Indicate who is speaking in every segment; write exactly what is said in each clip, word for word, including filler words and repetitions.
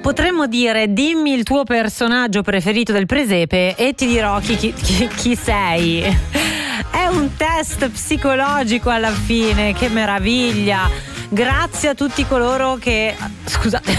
Speaker 1: Potremmo dire dimmi il tuo personaggio preferito del presepe e ti dirò chi, chi, chi, chi sei. È un test psicologico alla fine, che meraviglia. Grazie a tutti coloro che... Scusate.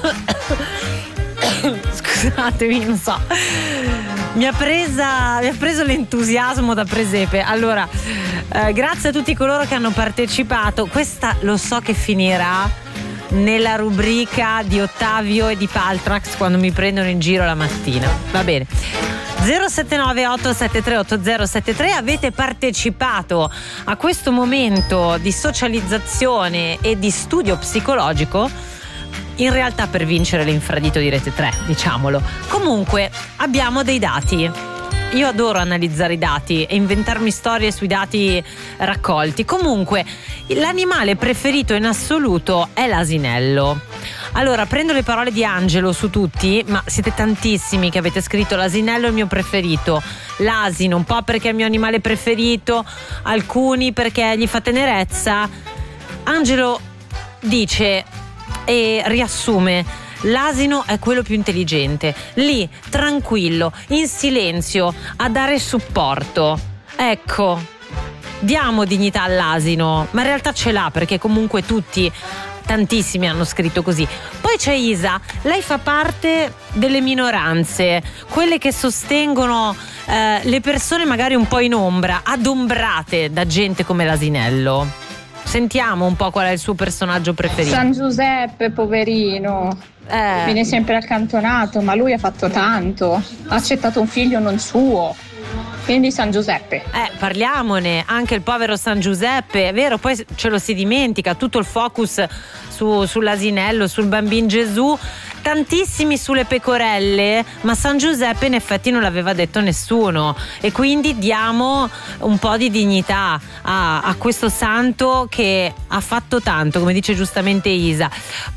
Speaker 1: Scusatemi, non so. Mi ha presa, mi ha preso l'entusiasmo da presepe. Allora, eh, grazie a tutti coloro che hanno partecipato. Questa lo so che finirà nella rubrica di Ottavio e di Paltrax quando mi prendono in giro la mattina. Va bene. zero sette nove otto sette tre otto zero sette tre. Avete partecipato a questo momento di socializzazione e di studio psicologico, in realtà per vincere l'infradito di Rete tre, diciamolo. Comunque abbiamo dei dati. Io adoro analizzare i dati e inventarmi storie sui dati raccolti. Comunque, l'animale preferito in assoluto è l'asinello. Allora, prendo le parole di Angelo su tutti, ma siete tantissimi che avete scritto l'asinello è il mio preferito, l'asino un po' perché è il mio animale preferito, alcuni perché gli fa tenerezza. Angelo dice e riassume: l'asino è quello più intelligente, lì, tranquillo, in silenzio, a dare supporto. Ecco, diamo dignità all'asino, ma in realtà ce l'ha, perché comunque tutti, tantissimi hanno scritto così. Poi c'è Isa, lei fa parte delle minoranze, quelle che sostengono eh, le persone magari un po' in ombra, adombrate da gente come l'asinello. Sentiamo un po' qual è il suo personaggio preferito.
Speaker 2: San Giuseppe, poverino, eh. viene sempre accantonato, ma lui ha fatto tanto, ha accettato un figlio non suo, quindi San Giuseppe.
Speaker 1: Eh, parliamone, anche il povero San Giuseppe, è vero, poi ce lo si dimentica, tutto il focus su, sull'asinello, sul bambino Gesù, tantissimi sulle pecorelle, ma San Giuseppe in effetti non l'aveva detto nessuno, e quindi diamo un po' di dignità a, a questo santo che ha fatto tanto, come dice giustamente Isa.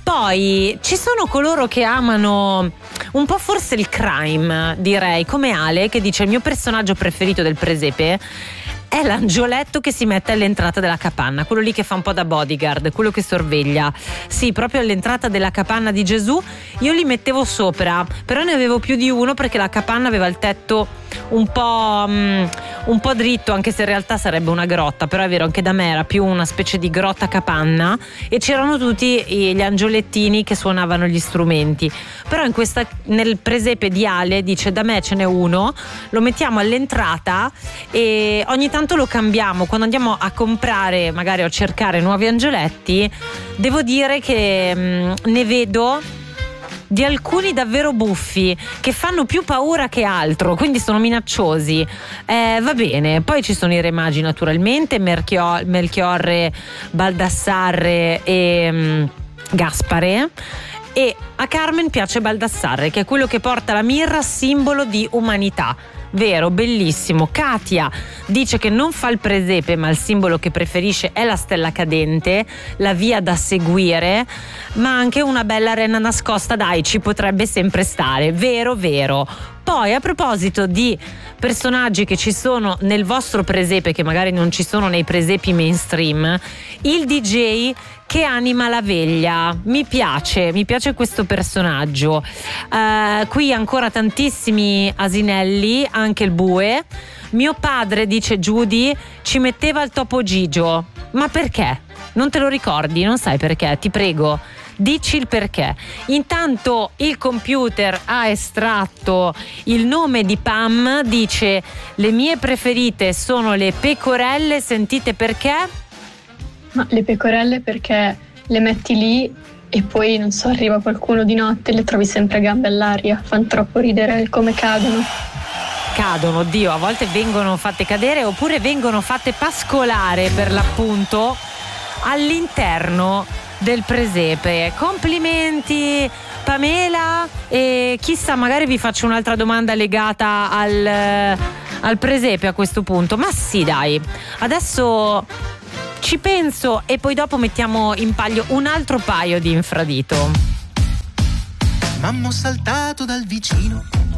Speaker 1: Poi ci sono coloro che amano un po' forse il crime, direi, come Ale, che dice: il mio personaggio preferito del presepe è l'angioletto che si mette all'entrata della capanna, quello lì che fa un po' da bodyguard, quello che sorveglia. Sì, proprio all'entrata della capanna di Gesù io li mettevo sopra, però ne avevo più di uno perché la capanna aveva il tetto un po' um, un po' dritto, anche se in realtà sarebbe una grotta, però è vero, anche da me era più una specie di grotta capanna, e c'erano tutti gli angiolettini che suonavano gli strumenti. Però in questa, nel presepe di Ale dice: da me ce n'è uno, lo mettiamo all'entrata e ogni tanto lo cambiamo. Quando andiamo a comprare magari o a cercare nuovi angioletti, devo dire che mh, ne vedo di alcuni davvero buffi che fanno più paura che altro, quindi sono minacciosi. Eh, va bene, poi ci sono i re magi naturalmente, Melchior- Melchiorre, Baldassarre e mh, Gaspare. E a Carmen piace Baldassarre, che è quello che porta la mirra, simbolo di umanità. Vero, bellissimo. Katia dice che non fa il presepe, ma il simbolo che preferisce è la stella cadente, la via da seguire, ma anche una bella rena nascosta, dai, ci potrebbe sempre stare. Vero, vero. Poi, a proposito di personaggi che ci sono nel vostro presepe, che magari non ci sono nei presepi mainstream, il D J che anima la veglia, mi piace, mi piace questo personaggio. Uh, qui ancora tantissimi asinelli, anche il bue. Mio padre, dice Judy, ci metteva il topo Gigio. Ma perché? Non te lo ricordi? Non sai perché? Ti prego, dici il perché. Intanto il computer ha estratto il nome di Pam, dice: le mie preferite sono le pecorelle, sentite perché?
Speaker 3: Ma le pecorelle perché le metti lì e poi, non so, arriva qualcuno di notte e le trovi sempre a gambe all'aria, fanno troppo ridere come cadono.
Speaker 1: Cadono, Dio, a volte vengono fatte cadere oppure vengono fatte pascolare, per l'appunto, all'interno del presepe. Complimenti Pamela, e chissà, magari vi faccio un'altra domanda legata al, al presepe a questo punto. Ma sì, dai, adesso ci penso e poi dopo mettiamo in palio un altro paio di infradito.
Speaker 4: Mamma, ho saltato dal vicino